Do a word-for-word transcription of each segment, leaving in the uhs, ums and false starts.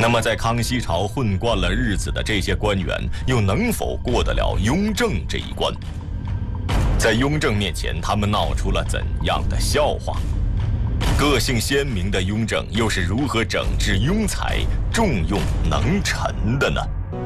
那么，在康熙朝混惯了日子的这些官员，又能否过得了雍正这一关？在雍正面前，他们闹出了怎样的笑话？个性鲜明的雍正又是如何整治庸才、重用能臣的呢？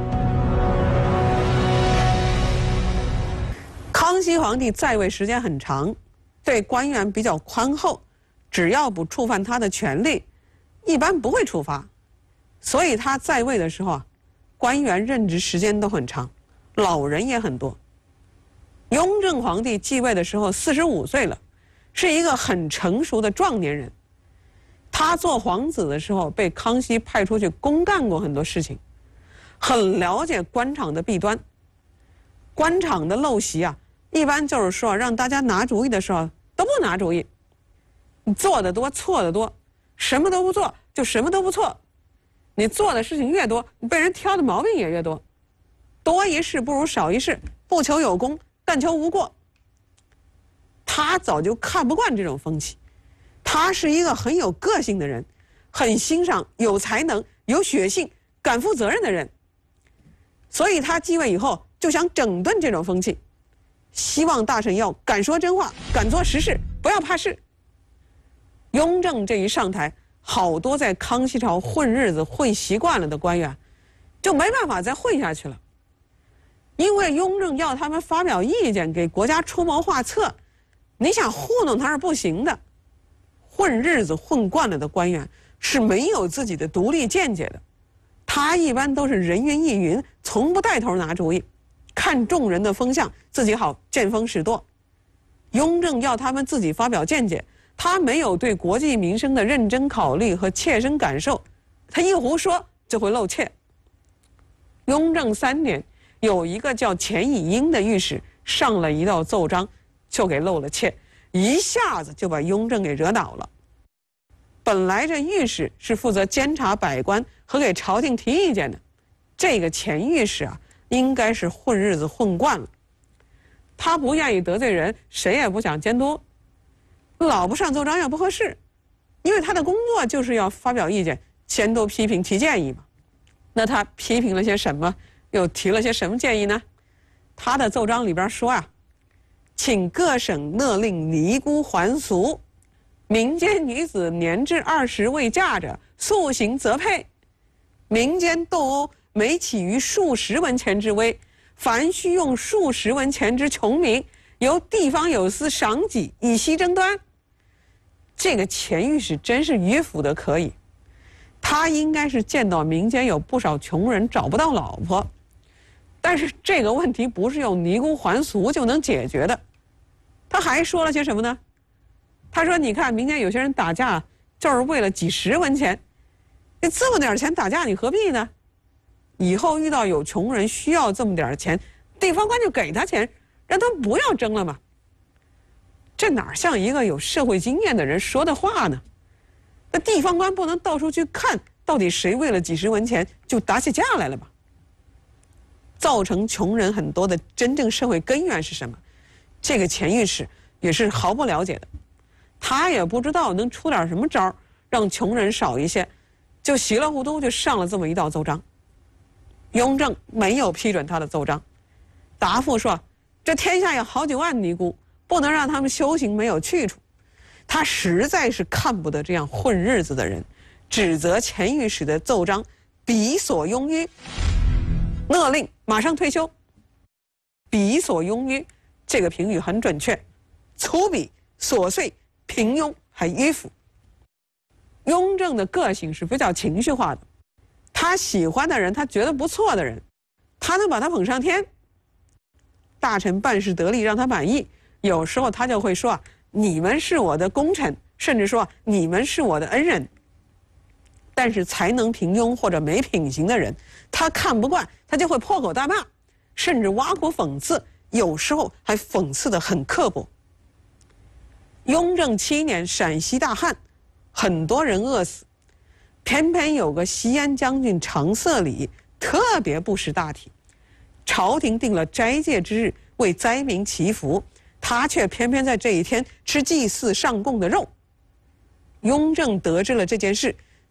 康熙皇帝在位时间很长，对官员比较宽厚，只要不触犯他的权利，一般不会处罚。所以他在位的时候啊，官员任职时间都很长，老人也很多。雍正皇帝继位的时候四十五岁了，是一个很成熟的壮年人。他做皇子的时候被康熙派出去公干过很多事情，很了解官场的弊端。官场的陋习啊，一般就是说让大家拿主意的时候都不拿主意，你做的多错的多，什么都不做就什么都不错。你做的事情越多，你被人挑的毛病也越多。多一事不如少一事，不求有功，但求无过。他早就看不惯这种风气。他是一个很有个性的人，很欣赏有才能、有血性、敢负责任的人。所以他继位以后就想整顿这种风气，希望大臣要敢说真话，敢做实事，不要怕事。雍正这一上台，好多在康熙朝混日子混习惯了的官员，就没办法再混下去了。因为雍正要他们发表意见，给国家出谋划策，你想糊弄他是不行的。混日子混惯了的官员是没有自己的独立见解的，他一般都是人云亦云，从不带头拿主意，看众人的风向，自己好见风使舵。雍正要他们自己发表见解，他没有对国计民生的认真考虑和切身感受，他一胡说就会露怯。雍正三年，有一个叫钱以英的御史上了一道奏章，就给露了怯，一下子就把雍正给惹恼了。本来这御史是负责监察百官和给朝廷提意见的，这个钱御史啊，应该是混日子混惯了。他不愿意得罪人，谁也不想监督，老不上奏章也不合适，因为他的工作就是要发表意见，监督批评提建议嘛。那他批评了些什么，又提了些什么建议呢？他的奏章里边说啊，请各省勒令尼姑还俗，民间女子年至二十未嫁者，速行责配。民间斗殴每起于数十文钱之微，凡需用数十文钱之穷民，由地方有司赏给，以息争端。这个钱御史真是迂腐的可以，他应该是见到民间有不少穷人找不到老婆，但是这个问题不是用尼姑还俗就能解决的。他还说了些什么呢？他说你看民间有些人打架就是为了几十文钱，你这么点钱打架你何必呢？以后遇到有穷人需要这么点钱，地方官就给他钱，让他不要争了嘛。这哪像一个有社会经验的人说的话呢？那地方官不能到处去看到底谁为了几十文钱就打起架来了吧？造成穷人很多的真正社会根源是什么？这个钱御史也是毫不了解的，他也不知道能出点什么招让穷人少一些，就稀里糊涂就上了这么一道奏章。雍正没有批准他的奏章，答复说这天下有好几万尼姑，不能让他们修行没有去处。他实在是看不得这样混日子的人，指责钱御史的奏章鄙所庸愚，勒令马上退休。鄙所庸愚这个评语很准确，粗鄙、琐碎、平庸还迂腐。雍正的个性是比较情绪化的，他喜欢的人，他觉得不错的人，他能把他捧上天。大臣办事得力，让他满意，有时候他就会说你们是我的功臣，甚至说你们是我的恩人。但是才能平庸或者没品行的人，他看不惯，他就会破口大骂，甚至挖苦讽刺，有时候还讽刺得很刻薄。雍正七年陕西大旱，很多人饿死，偏偏有个西安将军常色礼特别不识大体，朝廷定了斋戒之日为灾民祈福，他却偏偏在这一天吃祭祀上供的肉。雍正得知了这件事，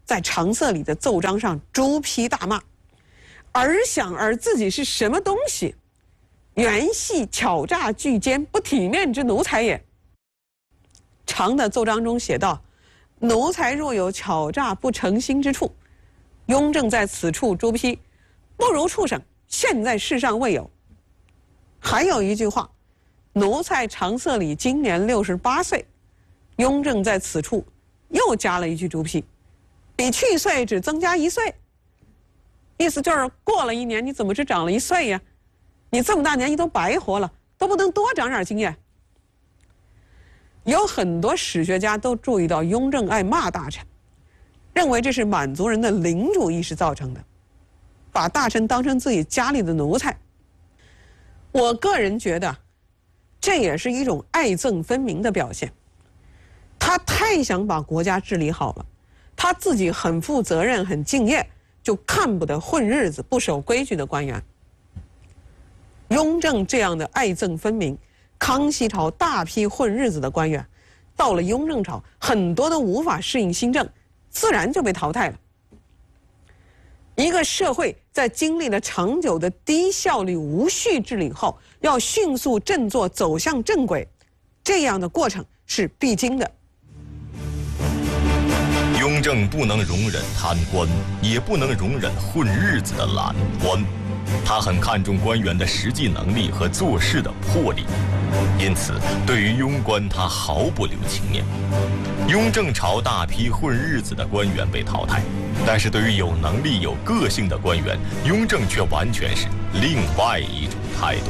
在常色里的奏章上朱批大骂，尔想而自己是什么东西？原系巧诈拒奸、不体面之奴才也。常的奏章中写道：奴才若有巧诈不诚心之处，雍正在此处诛批，不如畜生，现在世上未有。还有一句话，奴才常色里今年六十八岁，雍正在此处又加了一句诛批，比去岁只增加一岁。意思就是过了一年，你怎么只长了一岁呀？你这么大年纪都白活了，都不能多长点经验。有很多史学家都注意到雍正爱骂大臣，认为这是满族人的领主意识造成的，把大臣当成自己家里的奴才。我个人觉得，这也是一种爱憎分明的表现。他太想把国家治理好了，他自己很负责任、很敬业，就看不得混日子、不守规矩的官员。雍正这样的爱憎分明，康熙朝大批混日子的官员，到了雍正朝，很多都无法适应新政，自然就被淘汰了。一个社会在经历了长久的低效率无序治理后，要迅速振作走向正轨，这样的过程是必经的。 雍正不能容忍贪官，也不能容忍混日子的懒官。他很看重官员的实际能力和做事的魄力，因此对于庸官他毫不留情面。雍正朝大批混日子的官员被淘汰，但是对于有能力有个性的官员，雍正却完全是另外一种态度。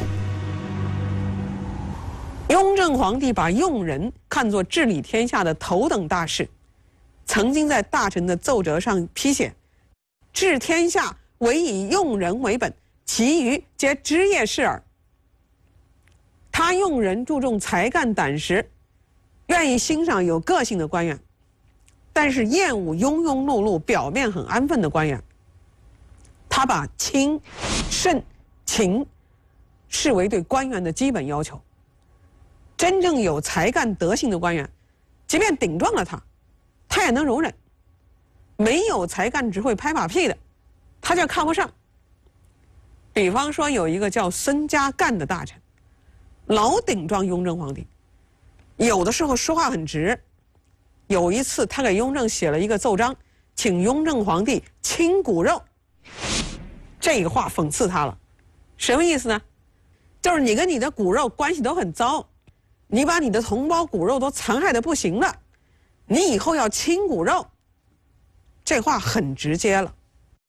雍正皇帝把用人看作治理天下的头等大事，曾经在大臣的奏折上批写：治天下唯以用人为本，其余皆枝叶事耳。他用人注重才干胆识，愿意欣赏有个性的官员，但是厌恶庸庸碌碌、表面很安分的官员。他把清、慎、勤视为对官员的基本要求。真正有才干德行的官员，即便顶撞了他，他也能容忍；没有才干只会拍马屁的，他就看不上。比方说有一个叫孙家干的大臣，老顶撞雍正皇帝，有的时候说话很直。有一次他给雍正写了一个奏章，请雍正皇帝亲骨肉，这个话讽刺他了。什么意思呢？就是你跟你的骨肉关系都很糟，你把你的同胞骨肉都残害得不行了，你以后要亲骨肉。这话很直接了。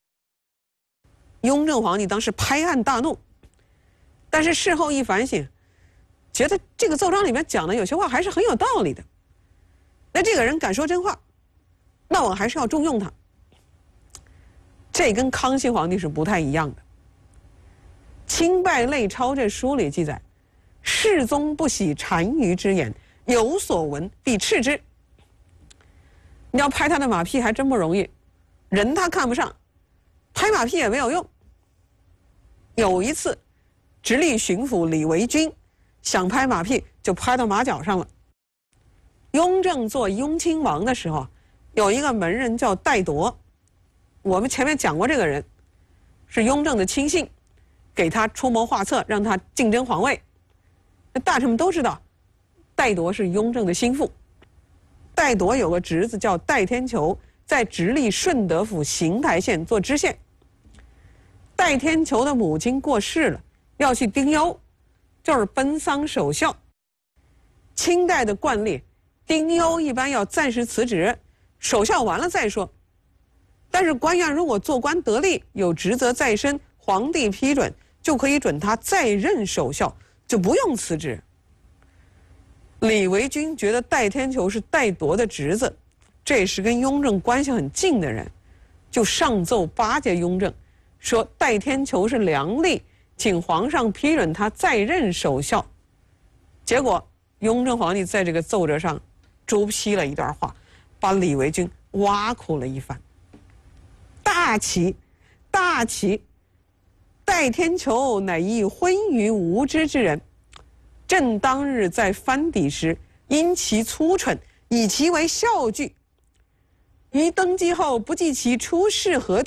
雍正皇帝当时拍案大怒，但是事后一反省，觉得这个奏章里面讲的有些话还是很有道理的。那这个人敢说真话，那我还是要重用他。这跟康熙皇帝是不太一样的。《清拜类钞》这书里记载，世宗不喜单于之言，有所闻必斥之。你要拍他的马屁还真不容易，人他看不上，拍马屁也没有用。有一次，直隶巡抚李维钧想拍马屁，就拍到马脚上了。雍正做雍亲王的时候，有一个门人叫戴铎，我们前面讲过这个人，是雍正的亲信，给他出谋划策，让他竞争皇位。那大臣们都知道，戴铎是雍正的心腹。戴铎有个侄子叫戴天球，在直隶顺德府邢台县做知县。戴天球的母亲过世了，要去丁忧，就是奔丧守孝。清代的惯例，丁忧一般要暂时辞职，守孝完了再说。但是官员如果做官得力，有职责在身，皇帝批准，就可以准他再任守孝，就不用辞职。李维钧觉得戴天球是戴铎的侄子，这也是跟雍正关系很近的人，就上奏巴结雍正，说戴天球是良吏，请皇上批准他再任守孝。结果雍正皇帝在这个奏折上朱批了一段话，把李维钧挖苦了一番。大奇，大奇！戴天球乃一昏愚无知之人，朕当日在藩邸时，因其粗蠢，以其为笑具。 于登基后不计其出仕何地。